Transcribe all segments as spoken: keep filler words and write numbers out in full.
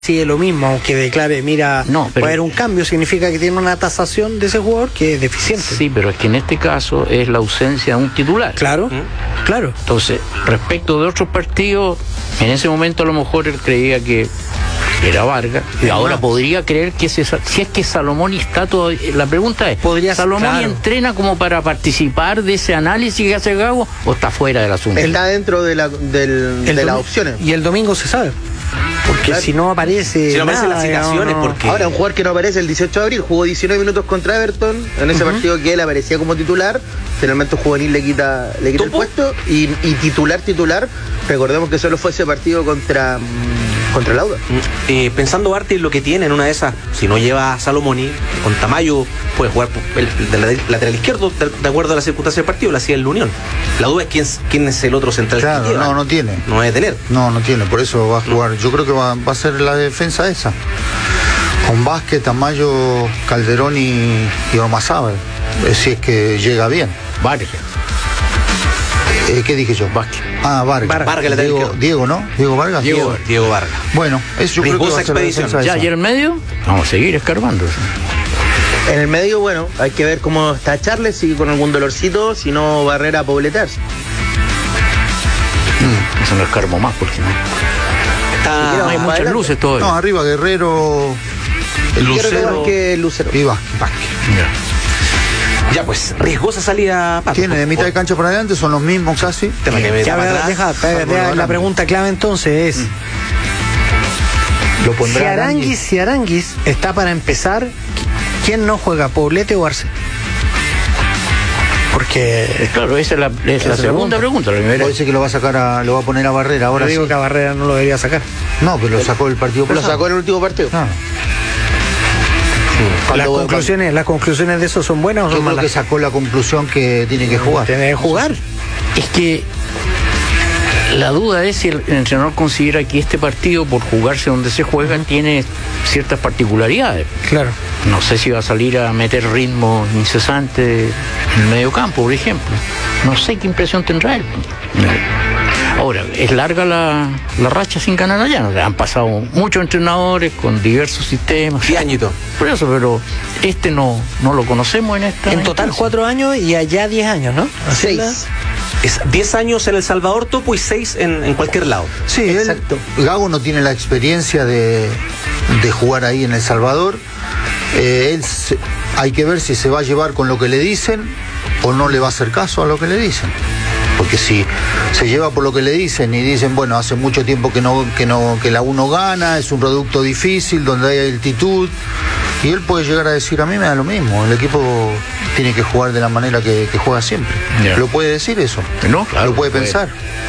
Sí, es lo mismo, aunque declare, mira, no, pero, puede haber un cambio, significa que tiene una tasación de ese jugador que es deficiente. Sí, pero es que en este caso es la ausencia de un titular. Claro, ¿Mm? claro. Entonces, respecto de otros partidos, en ese momento a lo mejor él creía que era Vargas, y ahora más. podría creer que ese, si es que Salomón está todavía, la pregunta es, ¿podría Salomón claro. entrena como para participar de ese análisis que hace Gago o está fuera del asunto? Está dentro de, la, del, de las opciones. Y el domingo se sabe. Porque claro. si no aparece. Si no aparecen las citaciones, no, no. porque. Ahora, un jugador que no aparece el dieciocho de abril jugó diecinueve minutos contra Everton. En ese uh-huh. partido que él aparecía como titular. Finalmente, un juvenil le quita, le quita el puesto. Y, y titular, titular. Recordemos que solo fue ese partido contra. Contra el Auda. Eh, pensando Barty en lo que tiene en una de esas, si no lleva a Salomoni, con Tamayo puede jugar el, el, el lateral izquierdo, de, de acuerdo a las circunstancias del partido, lo hacía el Unión. La duda es quién, quién es el otro central. Claro, que no, no tiene. No debe tener. No, no tiene, por eso va a jugar. No. Yo creo que va, va a ser la defensa esa. Con Vázquez, Tamayo, Calderón y, y Ormazábal. Si es que llega bien. Vargas. Eh, ¿Qué dije yo? Vázquez. Ah, Vargas. Vargas, Vargas Diego, Diego, ¿no? Diego Vargas. Diego, Diego, Diego Vargas. Bueno, eso yo creo que va a ser la defensa ya, y en el medio, vamos a seguir escarbando. En el medio, bueno, hay que ver cómo está Charles, si con algún dolorcito, si no Barrera a pobletarse. Mm, eso no escarbo más, porque no. Está, no hay muchas adelante. luces todavía. No, arriba Guerrero, el Lucero, que Lucero. Y Vázquez. Vázquez. Ya. Ya pues, riesgosa salida, Paco. Tiene de mitad de cancha para adelante, son los mismos casi. Tema que me ya, deja, deja, deja, la pregunta clave entonces es: mm. ¿lo pondrá si Aranguis, si Aranguis está para empezar, ¿quién no juega, Poblete o Arce? Porque claro, esa es la, es la segunda pregunta. pregunta la dice que lo va a sacar a, lo va a poner a Barrera. Ahora Yo digo sí. que a Barrera no lo debería sacar. No, pero lo sacó el partido pasado. Lo sacó en el último partido. Ah. Las conclusiones, ¿Las conclusiones de eso son buenas o son Yo creo malas? que sacó la conclusión que tiene que jugar. ¿Tiene que jugar? Es que la duda es si el entrenador considera que este partido, por jugarse donde se juega, uh-huh. tiene ciertas particularidades. Claro. No sé si va a salir a meter ritmo incesante en el medio campo, por ejemplo. No sé qué impresión tendrá él. Ahora, es larga la, la racha sin ganar allá. ¿No? Han pasado muchos entrenadores con diversos sistemas. Sí, añito. Por eso, pero este no, no lo conocemos en esta. En total cuatro años y allá diez años, ¿no? Seis. Es diez años en El Salvador, Topo, y seis en, en cualquier lado. Sí, exacto. Él, Gago no tiene la experiencia de, de jugar ahí en El Salvador. Eh, él se, hay que ver si se va a llevar con lo que le dicen o no le va a hacer caso a lo que le dicen. Porque si se lleva por lo que le dicen y dicen, bueno, hace mucho tiempo que no que no que la uno gana, es un producto difícil, donde hay altitud, y él puede llegar a decir, a mí me da lo mismo, el equipo tiene que jugar de la manera que, que juega siempre. Yeah. ¿Lo puede decir eso? No, claro. Lo puede pensar.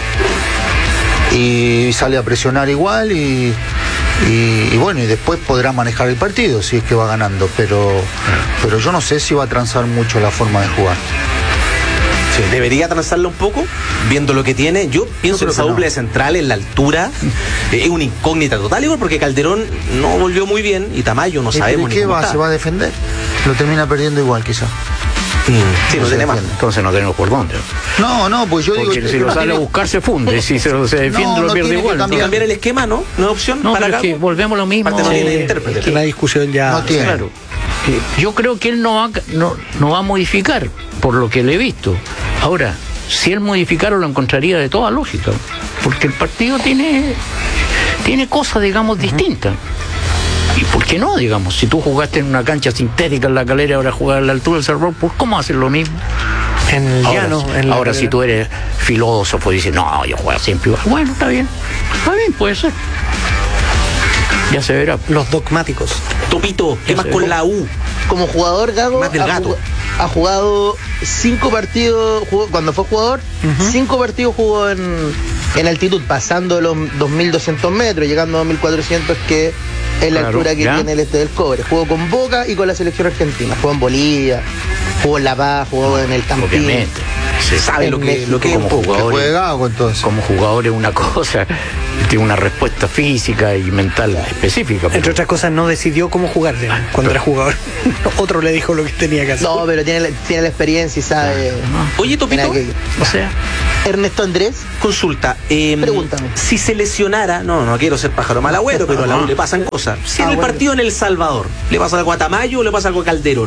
Y sale a presionar igual y, y, y bueno, y después podrá manejar el partido si es que va ganando, pero, pero yo no sé si va a transar mucho la forma de jugar. Sí, debería transarla un poco, viendo lo que tiene. Yo pienso que esa doble no. central en la altura eh, es una incógnita total, igual porque Calderón no volvió muy bien y Tamayo no sabemos. ¿Y qué va? ¿Se va a defender? Lo termina perdiendo igual, quizá. Mm, sí, no, no tiene más. Entonces no tenemos por dónde. No, no, pues yo porque digo. si lo no sale tiene... a buscar se funde, si se, se defiende no, lo no pierde igual. Cambiar, cambiar el esquema, ¿no? No es opción. No, para pero es que volvemos a lo mismo. No tiene eh, intérprete. Es que la discusión ya. No tiene. Claro. Yo creo que él no va, no, no va a modificar, por lo que le he visto. Ahora, si él modificara lo encontraría de toda lógica, porque el partido tiene, tiene cosas, digamos, uh-huh. distintas. ¿Y por qué no, digamos? Si tú jugaste en una cancha sintética en La Calera, ahora jugar a la altura del Cerro, pues ¿cómo hacer lo mismo? En el ahora, llano. En la ahora si tú eres filósofo y dices, no, yo juego siempre igual. Bueno, está bien. Está bien, puede ser. Ya se verá. Los dogmáticos. Topito, ¿qué más con la U? Como jugador, Gago más del gato. Ha, ha jugado cinco partidos, jugó, cuando fue jugador, uh-huh. cinco partidos jugó en, en altitud, pasando los dos mil doscientos metros, llegando a dos mil cuatrocientos, que es la claro, altura que ¿ya? tiene el este del Cobre. Jugó con Boca y con la selección argentina. Jugó en Bolivia, jugó en La Paz, jugó en el Campín. Obviamente. Se sabe lo que, lo que como jugador. Gago, entonces. Como jugador es una cosa. tiene una respuesta física y mental específica. Entre pero- otras cosas, no decidió cómo jugar de- cuando pero- era jugador. Otro le dijo lo que tenía que hacer. No, pero tiene, la- tiene la experiencia y sabe. Oye, Topito, en aquello. O sea, Ernesto Andrés, consulta. eh, Pregúntame. Si se lesionara, no, no quiero ser pájaro mal agüero, pero a la U le pasan cosas. Si en Ah, el bueno. partido en El Salvador le pasa algo a Tamayo o le pasa algo a Calderón,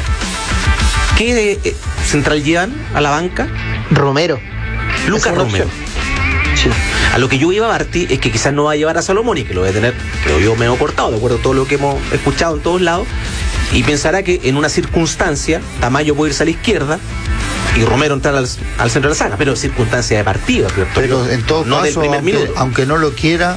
¿qué eh, central llevan a la banca? Romero. Lucas Esa es una Romero. opción. Sí. A lo que yo iba, Barty, es que quizás no va a llevar a Salomón y que lo voy a tener, creo yo, medio cortado, de acuerdo a todo lo que hemos escuchado en todos lados, y pensará que en una circunstancia Tamayo puede irse a la izquierda y Romero entrar al, al centro de la saga, pero circunstancia de partido, ¿cierto? Pero en todo no del caso, primer aunque, minuto. aunque no lo quiera,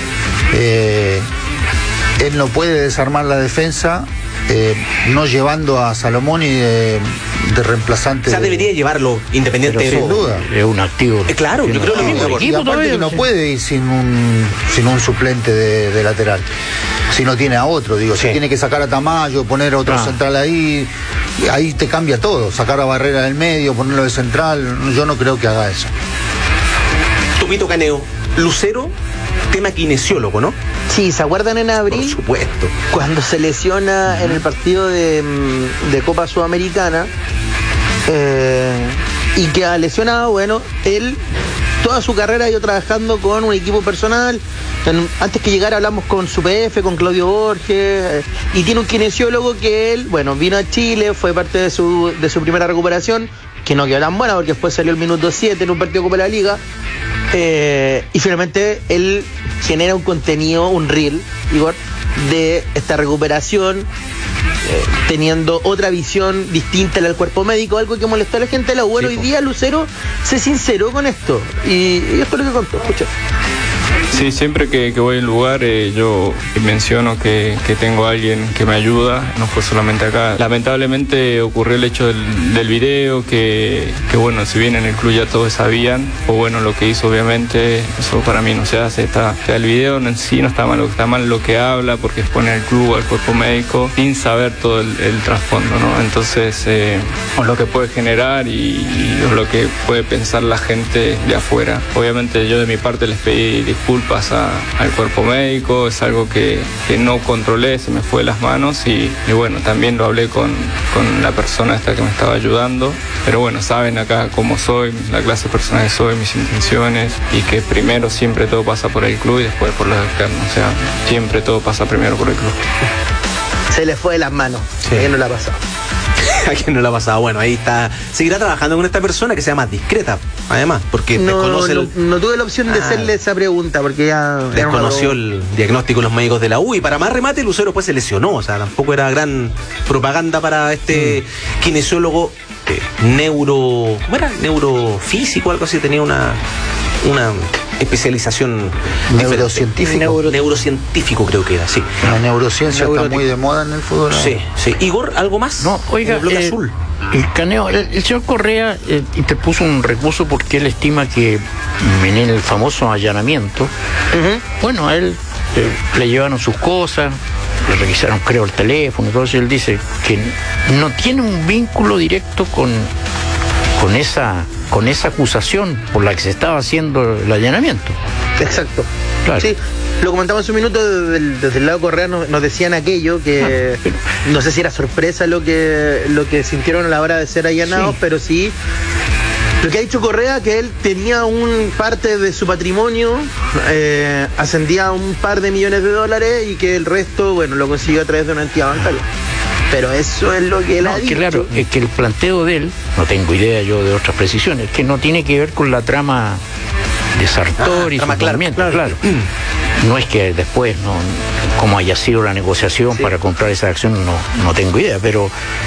eh, él no puede desarmar la defensa eh, no llevando a Salomón y de, de reemplazante. O sea, de- debería llevarlo independiente pero de sin todo. duda. es un activo. Eh, claro, yo creo lo No, mismo. y equipo aparte todavía, que no sí. puede ir sin un sin un suplente de, de lateral. Si no tiene a otro, digo, Sí. si tiene que sacar a Tamayo, poner a otro Ah. central ahí, ahí te cambia todo. Sacar a Barrera del medio, ponerlo de central, yo no creo que haga eso. Tupito Caneo, Lucero, tema kinesiólogo, ¿no? Sí, ¿se acuerdan en Por abril? supuesto. Cuando se lesiona en el partido de, mm, de Copa Sudamericana eh, y que ha lesionado, bueno, él toda su carrera ha ido trabajando con un equipo personal. En- antes que llegara hablamos con su P F, con Claudio Borges, eh, y tiene un kinesiólogo que él, bueno, vino a Chile, fue parte de su, de su primera recuperación, que no quedó tan buena porque después salió el minuto siete en un partido de Copa de la Liga. Eh, y finalmente él genera un contenido, un reel, Igor, de esta recuperación, eh, teniendo otra visión distinta al cuerpo médico, algo que molestó a la gente de la U. Bueno, Sí, hoy po. día Lucero se sinceró con esto. Y, y esto es lo que contó, escucha. Sí, siempre que, que voy a un lugar eh, yo menciono que, que tengo a alguien que me ayuda, no fue solamente acá. Lamentablemente ocurrió el hecho del, del video, que, que bueno, si bien en el club ya todos sabían, o bueno, lo que hizo obviamente, eso para mí no se hace. Está, o sea, el video en sí no está mal, lo que está mal lo que habla, porque expone al club, al cuerpo médico, sin saber todo el, el trasfondo, ¿no? Entonces, eh, o lo que puede generar y, y lo que puede pensar la gente de afuera. Obviamente yo de mi parte les pedí disculpas a- al cuerpo médico, es algo que, que no controlé, se me fue de las manos y, y bueno, también lo hablé con, con la persona esta que me estaba ayudando, pero bueno, saben acá cómo soy, la clase de persona que soy, mis intenciones y que primero siempre todo pasa por el club y después por los externos, o sea, siempre todo pasa primero por el club. Se le fue de las manos. Sí. ¿Quién no la ha pasado? ¿A quién no le ha pasado? Bueno, ahí está. Seguirá trabajando con esta persona que sea más discreta, además, porque No, desconoce no, el, no tuve la opción de Ah. hacerle esa pregunta porque ya era una desconoció broma. el diagnóstico de los médicos de la U. Y para más remate, Lucero pues se lesionó. O sea, tampoco era gran propaganda para este kinesiólogo eh, neuro. ¿Cómo era? Neurofísico, algo así. Tenía una, una especialización Neurocientífico. Neuro- Neurocientífico, creo que era, sí. La neurociencia está Neurótico. muy de moda en el fútbol. ¿no? Sí, sí. Igor, ¿algo más? No, oiga, En el bloque eh, azul. el Caneo, el, el señor Correa eh, interpuso un recurso porque él estima que mm, en el famoso allanamiento, bueno, a él eh, le llevaron sus cosas, le revisaron, creo, el teléfono, entonces él dice que no tiene un vínculo directo con, con esa con esa acusación por la que se estaba haciendo el allanamiento. Exacto. Claro. Sí, lo comentamos hace un minuto desde el, desde el lado Correa, nos, nos decían aquello que Ah, pero- no sé si era sorpresa lo que lo que sintieron a la hora de ser allanados, Sí. pero sí lo que ha dicho Correa, que él tenía un parte de su patrimonio, eh, ascendía a un par de millones de dólares y que el resto, bueno, lo consiguió a través de una entidad bancaria. Pero eso es lo que él No, ha es dicho. que claro, es que el planteo de él, no tengo idea yo de otras precisiones, que no tiene que ver con la trama de Sartori Ah, y trama su clara, movimiento, claro. claro. No es que después, no, como haya sido la negociación Sí. para comprar esa acción, no, no tengo idea, pero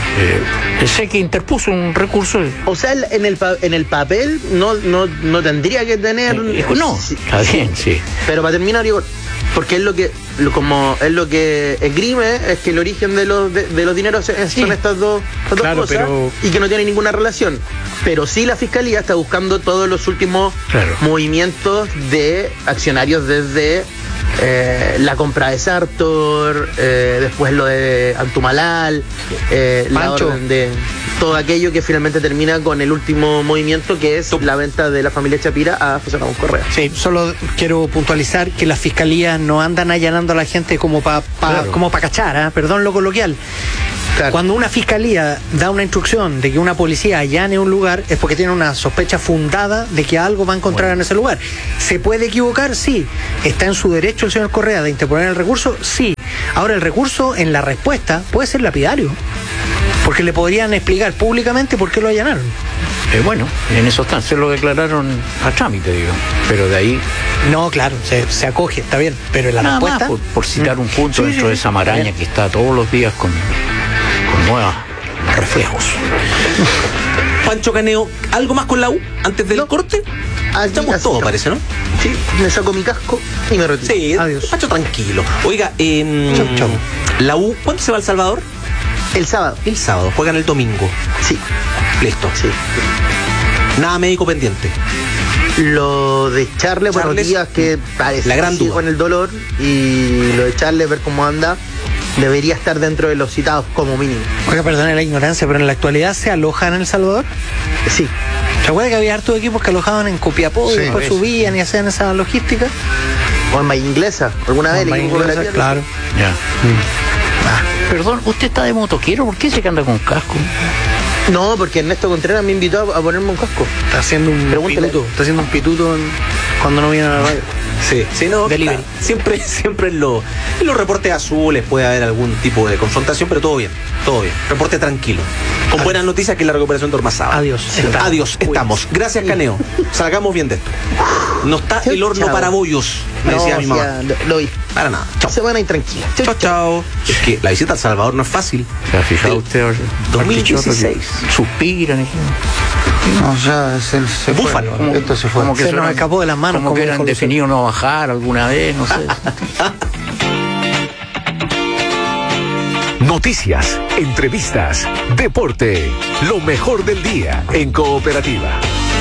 eh, sé que interpuso un recurso. O sea, él en el, pa- en el papel no, no, no tendría que tener... Eh, no, Sí, está bien, sí. Pero para terminar, Igor, porque es lo que, lo- como es lo que esgrime, es que el origen de los de, de los dineros es- Sí. son estas dos, estas Claro, dos cosas pero- y que no tienen ninguna relación. Pero sí la fiscalía está buscando todos los últimos Claro. movimientos de accionarios desde eh, la compra de Sartor, eh, después lo de Antumalal, eh, la Pancho. orden de todo aquello que finalmente termina con el último movimiento, que es la venta de la familia Chapira a José Ramón Correa. Sí, solo quiero puntualizar que las fiscalías no andan allanando a la gente como para pa, Claro. como pa cachar, ¿eh? Perdón lo coloquial. Claro. Cuando una fiscalía da una instrucción de que una policía allane un lugar es porque tiene una sospecha fundada de que algo va a encontrar en ese lugar. ¿Se puede equivocar? Sí. ¿Está en su derecho el señor Correa de interponer el recurso? Sí. Ahora, el recurso en la respuesta puede ser lapidario, porque le podrían explicar públicamente por qué lo allanaron. Eh, bueno, en esos casos se lo declararon a trámite, digo. Pero de ahí, No, claro, se, se acoge, está bien, pero en la nada más, respuesta... por, por citar un punto Sí, dentro sí, de sí. esa maraña que está todos los días con, con nuevos reflejos. Pancho Caneo, ¿algo más con la U antes del No. corte? Aquí, Estamos así todos, estamos. parece, ¿no? Sí, me saco mi casco y me retiro. Sí, Adiós. Pancho tranquilo. Oiga, eh, Chau, chau. la U, ¿cuándo se va a El Salvador? El sábado. El sábado, juegan el domingo. Sí, Listo. sí. Nada médico pendiente. Lo de Charles, buenos Charles, días, que parece la gran que sigue duda. con el dolor, y lo de Charles, ver cómo anda, debería estar dentro de los citados como mínimo. Oiga, perdone la ignorancia, pero en la actualidad se alojan en El Salvador. Sí, ¿Se acuerda que había hartos equipos que alojaban en Copiapó Sí, y después eso. subían y hacían esa logística? o en Bahía Inglesa, alguna vez el Bahía equipo de la Inglesa, Tierra. claro. Ya. Ah, perdón, ¿usted está de motoquero? ¿Por qué se anda con casco? No, porque Ernesto Contreras me invitó a, a ponerme un casco. Está haciendo un Pregúntele. pituto. Está haciendo un pituto en- cuando no viene a la radio. Sí, sí, no. Delivery. claro. Siempre, siempre en, lo- en los reportes azules puede haber algún tipo de confrontación, pero todo bien, todo bien. Reporte tranquilo. Con buenas noticias que es la recuperación de Ormazábal. Adiós. Sí. Estamos. Adiós, estamos. Gracias, Caneo. Salgamos bien de esto. No está el horno Chao. para bollos, me No, decía mi sí, mamá. ya, lo, lo vi. Para nada. Chao. Semana intranquila. Chao, chao. Es que la visita a El Salvador no es fácil. ¿Se ha fijado Sí. usted? ahora? dos mil dieciséis. Suspiran. y- No, ya se, se fue. Búfalo. ¿no? Esto se fue. Como que Se eso nos eran- escapó de las manos, Como como que dijo eran Lucero. definidos no bajar alguna vez, no sé. Noticias, entrevistas, deporte, lo mejor del día en Cooperativa.